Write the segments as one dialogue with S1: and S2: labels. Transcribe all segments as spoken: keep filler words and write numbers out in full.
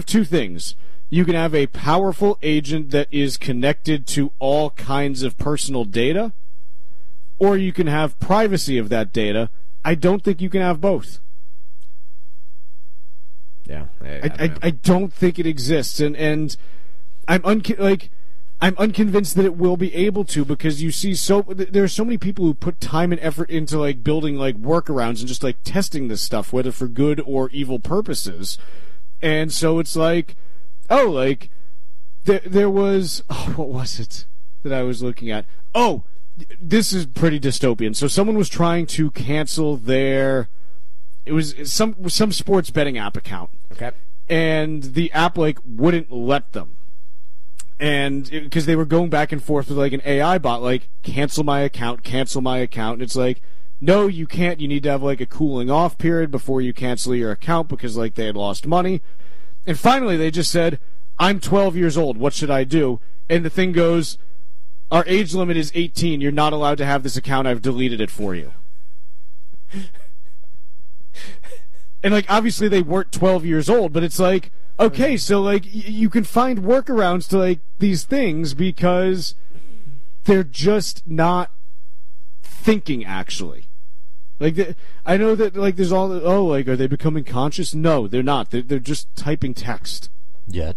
S1: two things. You can have a powerful agent that is connected to all kinds of personal data, or you can have privacy of that data. I don't think you can have both.
S2: Yeah, I, I,
S1: I,
S2: don't,
S1: I, I don't think it exists, and and I'm unco- like I'm unconvinced that it will be able to, because you see so there are so many people who put time and effort into like building like workarounds and just like testing this stuff, whether for good or evil purposes, and so it's like, oh, like there there was oh, what was it that I was looking at? Oh. This is pretty dystopian. So someone was trying to cancel their, it was some some sports betting app account.
S2: Okay.
S1: And the app like wouldn't let them. And because they were going back and forth with like an A I bot, like cancel my account, cancel my account. And it's like, no, you can't. You need to have like a cooling off period before you cancel your account, because like they had lost money. And finally they just said, I'm twelve years old. What should I do? And the thing goes, our age limit is eighteen. You're not allowed to have this account. I've deleted it for you. And, like, obviously they weren't twelve years old, but it's like, okay, so, like, y- you can find workarounds to, like, these things because they're just not thinking, actually. Like, the, I know that, like, there's all, oh, like, are they becoming conscious? No, they're not. They're, they're just typing text.
S2: Yet.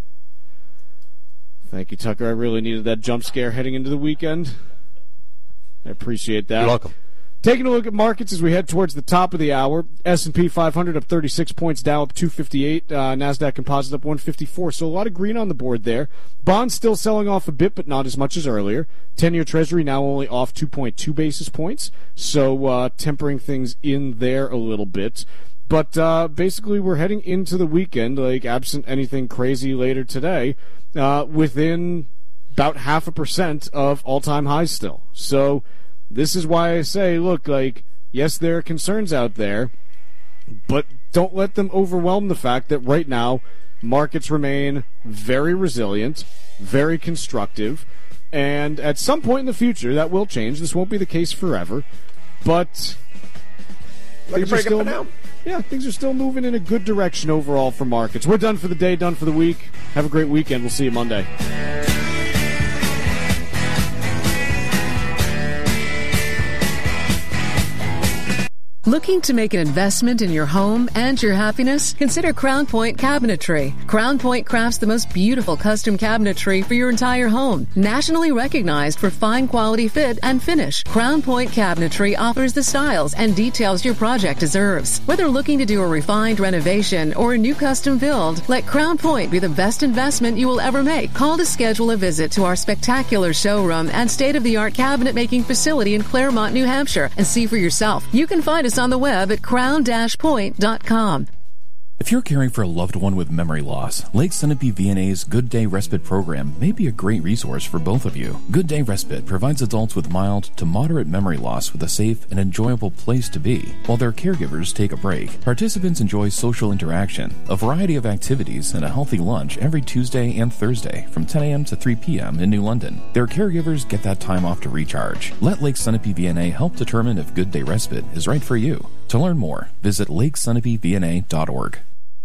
S1: Thank you, Tucker. I really needed that jump scare heading into the weekend. I appreciate that.
S2: You're welcome.
S1: Taking a look at markets as we head towards the top of the hour. S and P five hundred up thirty-six points, Dow up two fifty-eight, uh, NASDAQ Composite up one fifty-four. So a lot of green on the board there. Bonds still selling off a bit, but not as much as earlier. ten-year Treasury now only off two point two basis points, so uh, tempering things in there a little bit. But uh, basically we're heading into the weekend, like absent anything crazy later today, uh, within about half a percent of all-time highs still. So this is why I say, look, like, yes, there are concerns out there, but don't let them overwhelm the fact that right now markets remain very resilient, very constructive, and at some point in the future that will change. This won't be the case forever, but
S2: Looking pretty good for now.
S1: Yeah, things are still moving in a good direction overall for markets. We're done for the day, done for the week. Have a great weekend. We'll see you Monday.
S3: Looking to make an investment in your home and your happiness? Consider Crown Point Cabinetry. Crown Point crafts the most beautiful custom cabinetry for your entire home. Nationally recognized for fine quality fit and finish, Crown Point Cabinetry offers the styles and details your project deserves. Whether looking to do a refined renovation or a new custom build, let Crown Point be the best investment you will ever make. Call to schedule a visit to our spectacular showroom and state-of-the-art cabinet making facility in Claremont, New Hampshire, and see for yourself. You can find us on the web at crown dash point dot com.
S4: If you're caring for a loved one with memory loss, Lake Sunapee V N A's Good Day Respite program may be a great resource for both of you. Good Day Respite provides adults with mild to moderate memory loss with a safe and enjoyable place to be, while their caregivers take a break. Participants enjoy social interaction, a variety of activities, and a healthy lunch every Tuesday and Thursday from ten a.m. to three p.m. in New London. Their caregivers get that time off to recharge. Let Lake Sunapee V N A help determine if Good Day Respite is right for you. To learn more, visit lake sunapee v n a dot org.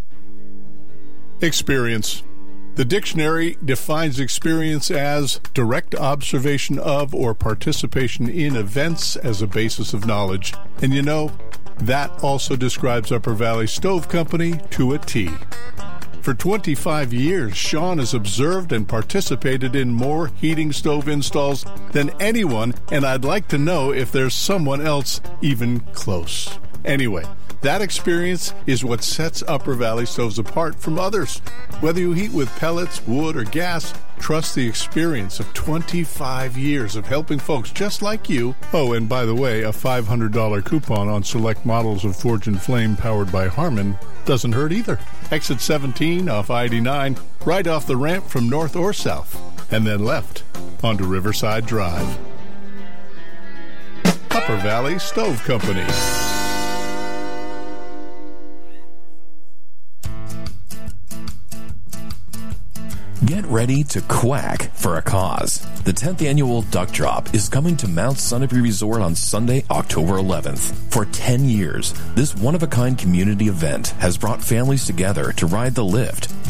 S5: Experience. The dictionary defines experience as direct observation of or participation in events as a basis of knowledge. And you know, that also describes Upper Valley Stove Company to a T. For twenty-five years, Sean has observed and participated in more heating stove installs than anyone, and I'd like to know if there's someone else even close. Anyway, that experience is what sets Upper Valley Stoves apart from others. Whether you heat with pellets, wood, or gas, trust the experience of twenty-five years of helping folks just like you. Oh, and by the way, a five hundred dollars coupon on select models of Forge and Flame powered by Harman doesn't hurt either. Exit seventeen off I eighty-nine, right off the ramp from north or south, and then left onto Riverside Drive. Upper Valley Stove Company.
S4: Get ready to quack for a cause. The tenth annual Duck Drop is coming to Mount Sunapee Resort on Sunday, October eleventh. For ten years, this one-of-a-kind community event has brought families together to ride the lift,